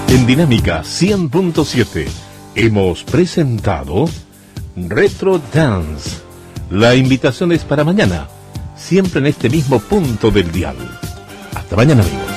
En Dinámica 100.7 hemos presentado Retro Dance. La invitación es para mañana, siempre en este mismo punto del dial. Hasta mañana, amigos.